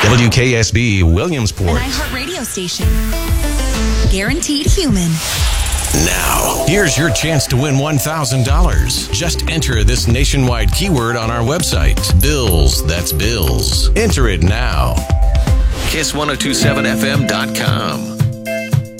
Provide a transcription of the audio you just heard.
WKSB Williamsport. An iHeart radio station. Guaranteed human. Now, here's your chance to win $1,000. Just enter this nationwide keyword on our website. Bills, that's bills. Enter it now. Kiss1027fm.com.